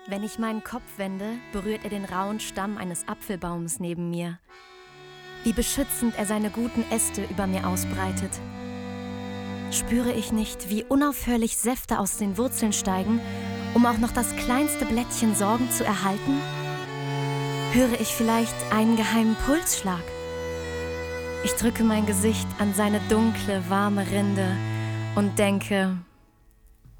Wenn ich meinen Kopf wende, berührt er den rauen Stamm eines Apfelbaums neben mir. Wie beschützend er seine guten Äste über mir ausbreitet. Spüre ich nicht, wie unaufhörlich Säfte aus den Wurzeln steigen, um auch noch das kleinste Blättchen sorgend zu erhalten? Höre ich vielleicht einen geheimen Pulsschlag? Ich drücke mein Gesicht an seine dunkle, warme Rinde und denke: